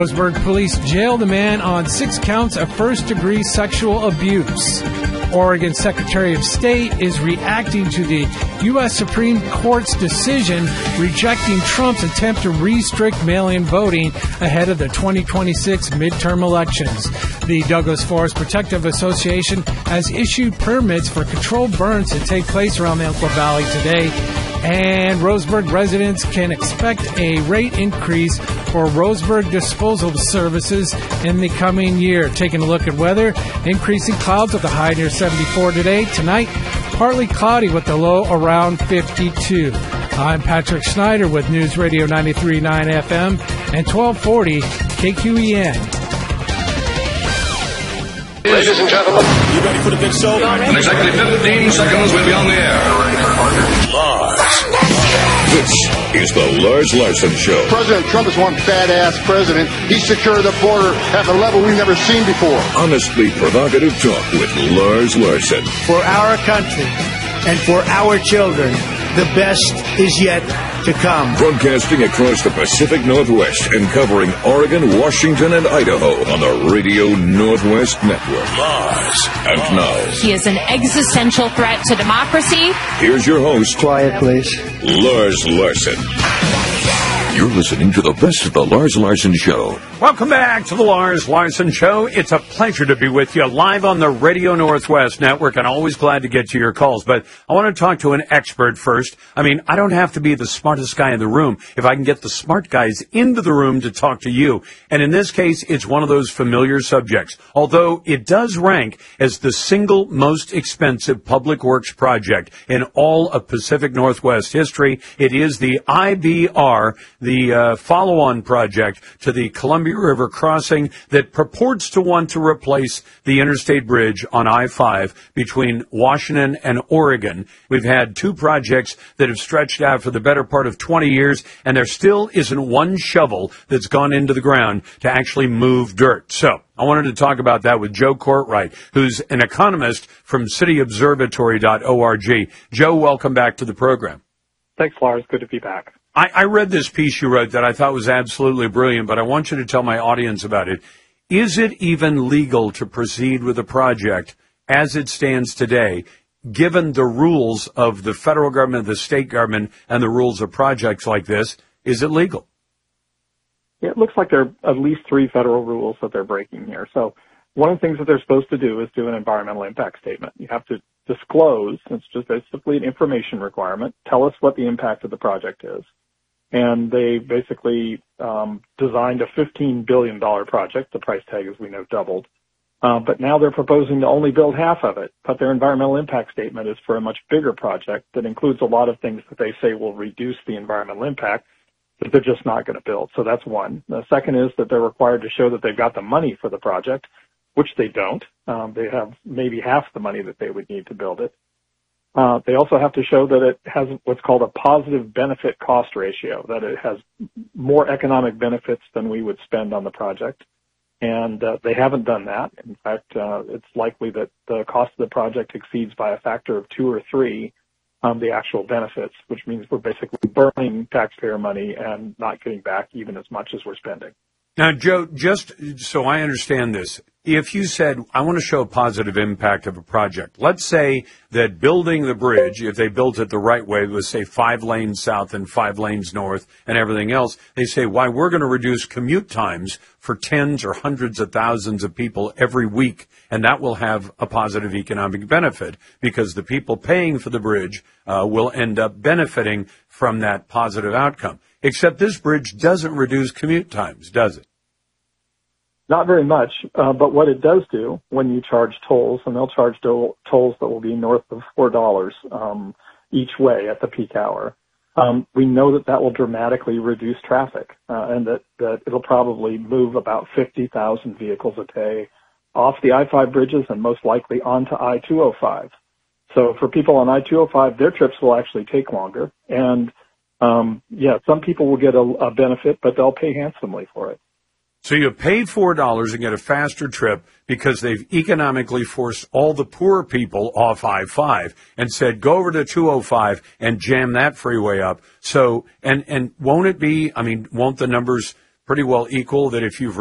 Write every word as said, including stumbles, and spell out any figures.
Roseburg police jailed a man on six counts of first-degree sexual abuse. Oregon Secretary of State is reacting to the U S Supreme Court's decision rejecting Trump's attempt to restrict mail-in voting ahead of the twenty twenty-six midterm elections. The Douglas Forest Protective Association has issued permits for controlled burns to take place around the Umpqua Valley today. And Roseburg residents can expect a rate increase for Roseburg disposal services in the coming year. Taking a look at weather, increasing clouds with a high near seventy-four today. Tonight, partly cloudy with the low around fifty-two. I'm Patrick Snyder with News Radio ninety-three point nine F M and twelve forty K Q E N. Ladies and gentlemen, you ready for the big show? In exactly fifteen seconds, we'll be on the air. Lars. This is the Lars Larson Show. President Trump is one badass president. He secured the border at a level we've never seen before. Honestly provocative talk with Lars Larson. For our country and for our children, the best is yet to come. Broadcasting across the Pacific Northwest and covering Oregon, Washington, and Idaho on the Radio Northwest Network. Lars. And now, he is an existential threat to democracy. Here's your host. Quiet, please. Lars Larson. You're listening to the best of the Lars Larson Show. Welcome back to the Lars Larson Show. It's a pleasure to be with you live on the Radio Northwest Network, and always glad to get to your calls. But I want to talk to an expert first. I mean, I don't have to be the smartest guy in the room if I can get the smart guys into the room to talk to you. And in this case, it's one of those familiar subjects. Although it does rank as the single most expensive public works project in all of Pacific Northwest history, it is the I B R, the uh, follow-on project to the Columbia River crossing that purports to want to replace the interstate bridge on I five between Washington and Oregon. We've had two projects that have stretched out for the better part of twenty years, and there still isn't one shovel that's gone into the ground to actually move dirt. So I wanted to talk about that with Joe Courtwright, who's an economist from city observatory dot org. Joe, welcome back to the program. Thanks, Lars. Good to be back. I, I read this piece you wrote that I thought was absolutely brilliant, but I want you to tell my audience about it. Is it even legal to proceed with a project as it stands today, given the rules of the federal government, the state government, and the rules of projects like this? Is it legal? Yeah, it looks like there are at least three federal rules that they're breaking here. So one of the things that they're supposed to do is do an environmental impact statement. You have to disclose, it's just basically an information requirement, tell us what the impact of the project is. And they basically um, designed a fifteen billion dollars project. The price tag, as we know, doubled. Uh, but now they're proposing to only build half of it. But their environmental impact statement is for a much bigger project that includes a lot of things that they say will reduce the environmental impact that they're just not going to build. So that's one. The second is that they're required to show that they've got the money for the project, which they don't. Um, they have maybe half the money that they would need to build it. Uh, they also have to show that it has what's called a positive benefit cost ratio, that it has more economic benefits than we would spend on the project. And uh, they haven't done that. In fact, uh, it's likely that the cost of the project exceeds by a factor of two or three um, the actual benefits, which means we're basically burning taxpayer money and not getting back even as much as we're spending. Now, Joe, just so I understand this, if you said, I want to show a positive impact of a project, let's say that building the bridge, if they built it the right way, was, say, five lanes south and five lanes north and everything else, they say, why, we're going to reduce commute times for tens or hundreds of thousands of people every week, and that will have a positive economic benefit because the people paying for the bridge uh, will end up benefiting from that positive outcome. Except this bridge doesn't reduce commute times, does it? Not very much, uh, but what it does do when you charge tolls, and they'll charge do- tolls that will be north of four dollars um, each way at the peak hour, um, we know that that will dramatically reduce traffic, uh, and that, that it'll probably move about fifty thousand vehicles a day off the I five bridges and most likely onto I two oh five. So for people on I two oh five, their trips will actually take longer, and um, yeah, some people will get a, a benefit, but they'll pay handsomely for it. So you pay four dollars and get a faster trip because they've economically forced all the poor people off I five and said, go over to two oh five and jam that freeway up. So, and, and won't it be, I mean, won't the numbers pretty well equal that if you've